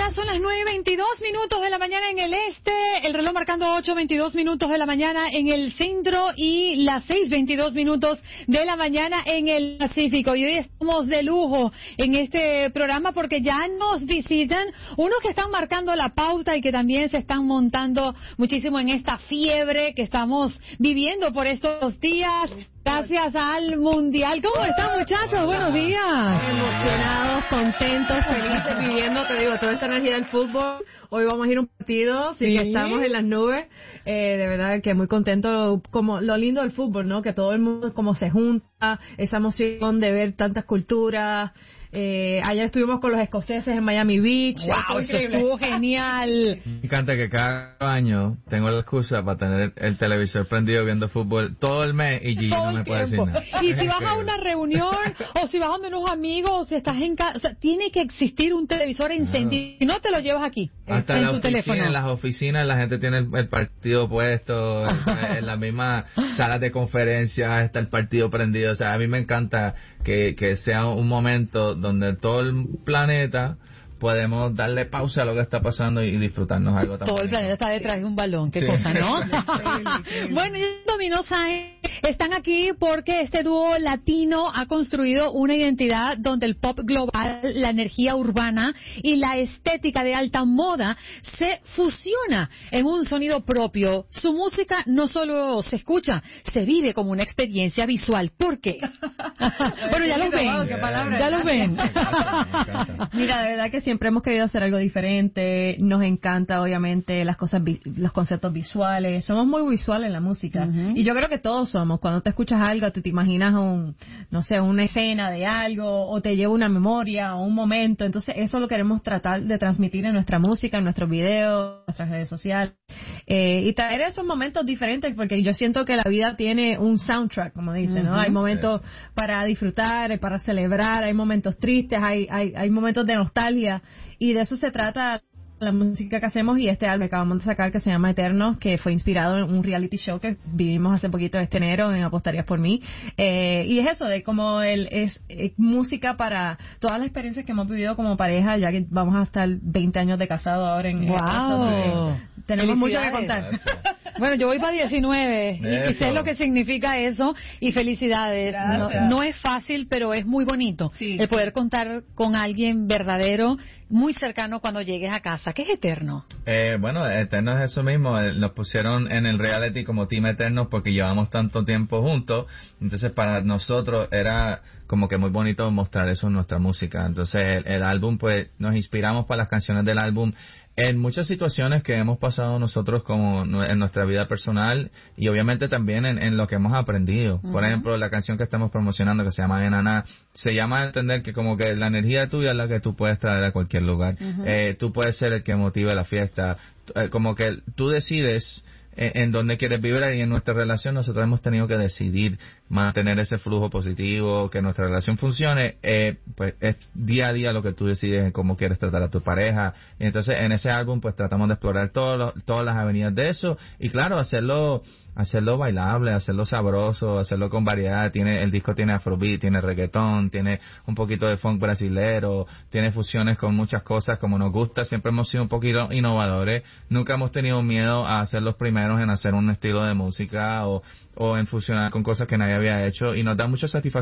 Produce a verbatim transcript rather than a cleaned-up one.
Ya son las nueve veintidós minutos de la mañana en el este, el reloj marcando ocho veintidós minutos de la mañana en el centro y las seis veintidós minutos de la mañana en el Pacífico. Y hoy estamos de lujo en este programa porque ya nos visitan unos que están marcando la pauta y que también se están montando muchísimo en esta fiebre que estamos viviendo por estos días. Gracias al Mundial. ¿Cómo están, muchachos? Buenos días. Emocionados, contentos, felices, viviendo, te digo, toda esta energía del fútbol. Hoy vamos a ir a un partido, así ¿Sí? que estamos en las nubes. Eh, de verdad que muy contento, como lo lindo del fútbol, ¿no? Que todo el mundo como se junta, esa emoción de ver tantas culturas. Eh, ayer estuvimos con los escoceses en Miami Beach. Wow, eso estuvo genial. Me encanta que cada año tengo la excusa para tener el televisor prendido viendo fútbol todo el mes y Gigi no me puede decir nada. Y si vas a una reunión o si vas donde unos amigos o si estás en casa, o sea, tiene que existir un televisor encendido. Si no, te lo llevas aquí. Hasta en en, la tu oficina, teléfono. en las oficinas la gente tiene el, el partido puesto, en, en la misma sala de conferencias está el partido prendido. O sea, a mí me encanta que, que sea un momento donde todo el planeta podemos darle pausa a lo que está pasando y disfrutarnos algo también. Todo el planeta está detrás de un balón, qué sí. cosa, ¿no? Bueno, y Dominó Sáenz están aquí porque este dúo latino ha construido una identidad donde el pop global, la energía urbana y la estética de alta moda se fusiona en un sonido propio. Su música no solo se escucha, se vive como una experiencia visual. ¿Por qué? Bueno, ya los ven. Ya los ven. Mira, de verdad que siempre hemos querido hacer algo diferente. Nos encanta, obviamente, las cosas, los conceptos visuales. Somos muy visuales en la música. Uh-huh. Y yo creo que todos somos. Cuando te escuchas algo, te, te imaginas un, no sé, una escena de algo, o te lleva una memoria, o un momento. Entonces, eso lo queremos tratar de transmitir en nuestra música, en nuestros videos, en nuestras redes sociales. Eh, y traer esos momentos diferentes, porque yo siento que la vida tiene un soundtrack, como dicen, ¿no? Uh-huh. Hay momentos para disfrutar, para celebrar, hay momentos tristes, hay, hay, hay momentos de nostalgia. Y de eso se trata la música que hacemos y este álbum que acabamos de sacar que se llama Eternos, que fue inspirado en un reality show que vivimos hace poquito este enero en Apostarías por mí. Eh, y es eso, de como el, es, es música para todas las experiencias que hemos vivido como pareja, ya que vamos a estar veinte años de casado ahora en... ¡Wow! Sí. Tenemos mucho que contar. Bueno, yo voy para diecinueve y, y sé lo que significa eso y felicidades. No, no es fácil, pero es muy bonito sí, el poder contar con alguien verdadero, muy cercano cuando llegues a casa. ¿Qué es Eterno? Eh, bueno, Eterno es eso mismo. Nos pusieron en el reality como Team Eterno porque llevamos tanto tiempo juntos. Entonces, para nosotros era como que muy bonito mostrar eso en nuestra música. Entonces, el, el álbum, pues, nos inspiramos para las canciones del álbum en muchas situaciones que hemos pasado nosotros como en nuestra vida personal y obviamente también en, en lo que hemos aprendido. Uh-huh. Por ejemplo, la canción que estamos promocionando que se llama Enaná, se llama a entender que como que la energía tuya es la que tú puedes traer a cualquier lugar. Uh-huh. Eh, tú puedes ser el que motive la fiesta. Eh, como que tú decides en, en dónde quieres vivir y en nuestra relación nosotros hemos tenido que decidir mantener ese flujo positivo, que nuestra relación funcione, eh, pues es día a día lo que tú decides en cómo quieres tratar a tu pareja. Y entonces en ese álbum pues tratamos de explorar todo lo, todas las avenidas de eso y claro, hacerlo hacerlo bailable, hacerlo sabroso, hacerlo con variedad. Tiene el disco tiene afrobeat, tiene reggaetón, tiene un poquito de funk brasilero, tiene fusiones con muchas cosas como nos gusta. Siempre hemos sido un poquito innovadores, nunca hemos tenido miedo a ser los primeros en hacer un estilo de música o, o en fusionar con cosas que nadie había hecho y nos da mucha satisfacción